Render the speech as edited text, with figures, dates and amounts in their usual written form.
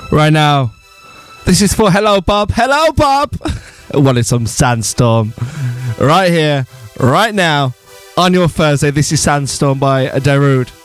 right now. This is for Hello Bob. Hello Bob. I wanted some Sandstorm. Right here, right now, on your Thursday. This is Sandstorm by Darude.